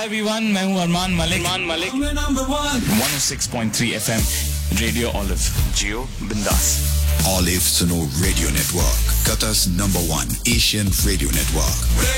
Everyone, मैं हूं Armaan Malik 106.3 FM radio olive, जियो बिंदास। Olive Suno Radio Network, Qatar's #1 Asian radio network.